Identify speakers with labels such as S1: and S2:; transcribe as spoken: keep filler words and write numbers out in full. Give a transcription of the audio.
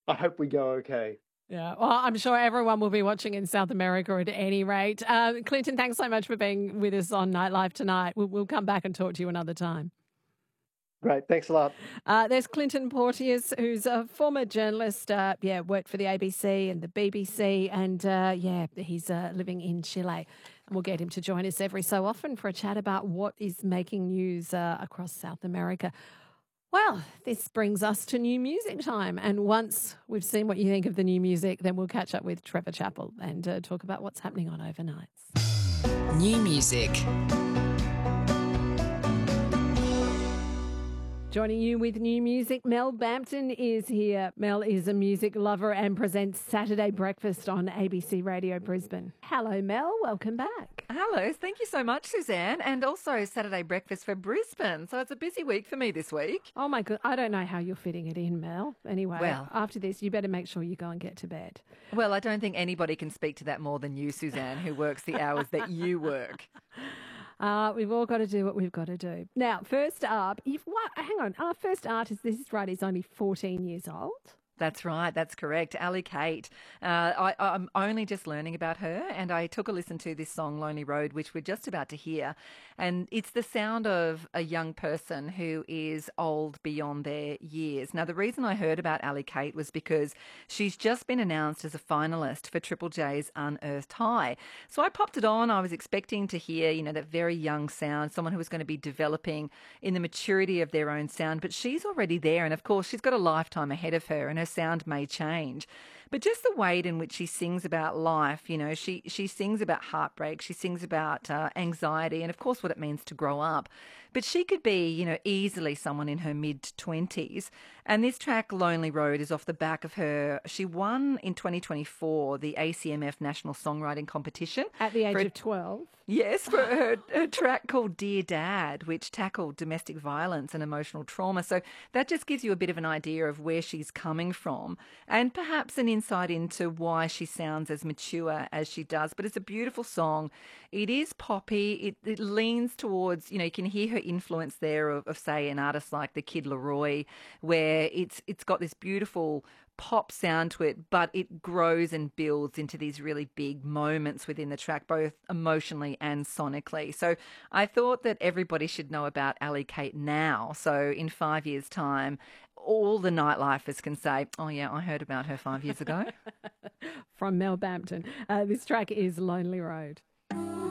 S1: I hope we go okay.
S2: Yeah, well, I'm sure everyone will be watching in South America at any rate. Uh, Clinton, thanks so much for being with us on Nightlife tonight. We'll, we'll come back and talk to you another time.
S1: Great. Thanks a lot.
S2: Uh, there's Clinton Porteous, who's a former journalist. Uh, yeah, worked for the A B C and the B B C, and uh, yeah, he's uh, living in Chile. And we'll get him to join us every so often for a chat about what is making news uh, across South America. Well, this brings us to new music time. And once we've seen what you think of the new music, then we'll catch up with Trevor Chappell and uh, talk about what's happening on Overnights.
S3: New music.
S2: Joining you with new music, Mel Bampton is here. Mel is a music lover and presents Saturday Breakfast on A B C Radio Brisbane. Hello, Mel. Welcome back.
S4: Hello. Thank you so much, Suzanne. And also Saturday Breakfast for Brisbane. So it's a busy week for me this week.
S2: Oh, my God. I don't know how you're fitting it in, Mel. Anyway,
S4: well,
S2: after this, you better make sure you go and get to bed.
S4: Well, I don't think anybody can speak to that more than you, Suzanne, who works the hours that you work.
S2: Uh, we've all got to do what we've got to do. Now, first up, you've, what, hang on, our first artist, this is right, is only fourteen years old.
S4: That's right. That's correct. Ali Kate. Uh, I, I'm only just learning about her, and I took a listen to this song, Lonely Road, which we're just about to hear. And it's the sound of a young person who is old beyond their years. Now, the reason I heard about Ali Kate was because she's just been announced as a finalist for Triple J's Unearthed High. So I popped it on. I was expecting to hear, you know, that very young sound, someone who was going to be developing in the maturity of their own sound. But she's already there. And of course, she's got a lifetime ahead of her, and her sound may change. But just the way in which she sings about life, you know, she, she sings about heartbreak, she sings about uh, anxiety, and of course what it means to grow up. But she could be, you know, easily someone in her mid-twenties. And this track, Lonely Road, is off the back of her. She won in twenty twenty-four the A C M F National Songwriting Competition.
S2: At the age
S4: for,
S2: of twelve?
S4: Yes, for her, her track called Dear Dad, which tackled domestic violence and emotional trauma. So that just gives you a bit of an idea of where she's coming from, and perhaps an insight into why she sounds as mature as she does. But it's a beautiful song. It is poppy. It, it leans towards, you know, you can hear her influence there of, of, say, an artist like the Kid Laroi, where it's it's got this beautiful pop sound to it, but it grows and builds into these really big moments within the track, both emotionally and sonically. So I thought that everybody should know about Ali Kate now. So in five years' time, all the nightlifers can say, oh, yeah, I heard about her five years ago.
S2: From Mel Bampton. Uh, this track is Lonely Road.